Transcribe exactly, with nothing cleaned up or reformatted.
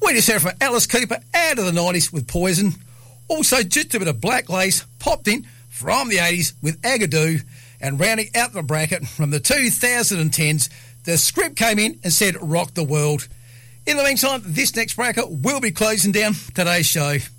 We just heard from Alice Cooper out of the nineties with Poison. Also, just a bit of Black Lace popped in from the eighties with Agadoo, and rounding out the bracket from the two thousand tens, the Script came in and said Rock the World. In the meantime, this next bracket will be closing down today's show.